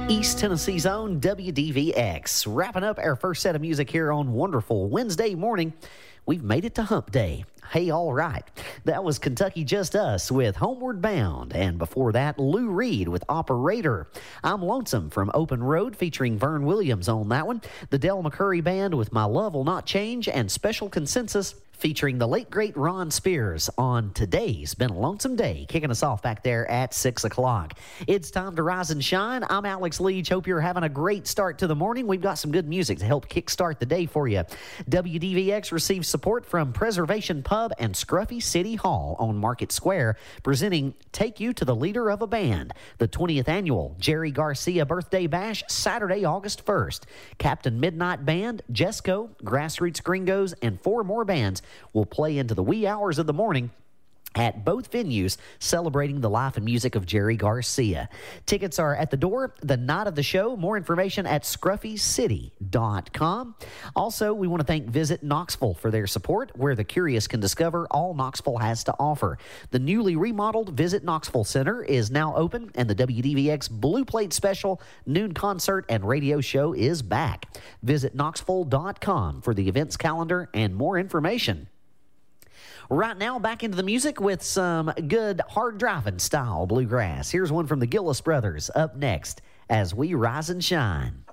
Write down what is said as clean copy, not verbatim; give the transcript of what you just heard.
East Tennessee's own WDVX. Wrapping up our first set of music here on wonderful Wednesday morning. We've made it to Hump Day. Hey, all right. That was Kentucky Just Us with Homeward Bound. And before that, Lou Reed with Operator. I'm Lonesome from Open Road featuring Vern Williams on that one. The Del McCurry Band with My Love Will Not Change. And Special Consensus featuring the late, great Ron Spears on Today's Been a Lonesome Day, kicking us off back there at 6 o'clock. It's time to rise and shine. I'm Alex Leach. Hope you're having a great start to the morning. We've got some good music to help kickstart the day for you. WDVX receives support from Preservation Pub and Scruffy City Hall on Market Square, presenting Take You to the Leader of a Band, the 20th annual Jerry Garcia Birthday Bash, Saturday, August 1st. Captain Midnight Band, Jesco, Grassroots Gringos, and 4 more bands will play into the wee hours of the morning at both venues, celebrating the life and music of Jerry Garcia. Tickets are at the door the night of the show. More information at scruffycity.com. Also, we want to thank Visit Knoxville for their support, where the curious can discover all Knoxville has to offer. The newly remodeled Visit Knoxville Center is now open, and the WDVX Blue Plate Special noon concert and radio show is back. Visit Knoxville.com for the events calendar and more information. Right now, back into the music with some good hard driving style bluegrass. Here's one from the Gillis Brothers up next as we rise and shine.